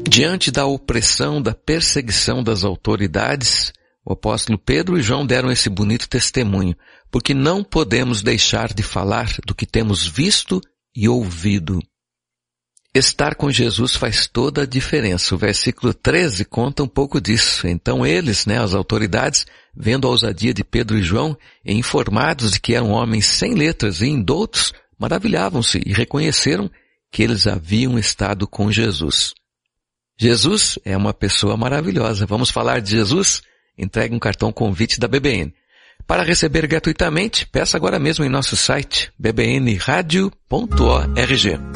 Diante da opressão, da perseguição das autoridades, o apóstolo Pedro e João deram esse bonito testemunho, porque não podemos deixar de falar do que temos visto e ouvido. Estar com Jesus faz toda a diferença. O versículo 13 conta um pouco disso. Então eles, as autoridades, vendo a ousadia de Pedro e João, e informados de que eram homens sem letras e indoutos, maravilhavam-se e reconheceram que eles haviam estado com Jesus. Jesus é uma pessoa maravilhosa. Vamos falar de Jesus? Entregue um cartão convite da BBN. Para receber gratuitamente, peça agora mesmo em nosso site bbnradio.org.